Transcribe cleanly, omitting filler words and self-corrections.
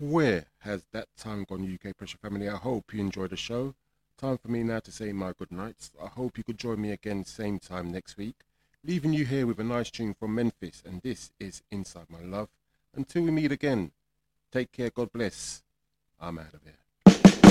Where has that time gone, UK Pressure family? I hope you enjoyed the show. Time for me now to say my good nights. I hope you could join me again same time next week. Leaving you here with a nice tune from Memphis, and this is Inside My Love. Until we meet again, take care, God bless. I'm out of here.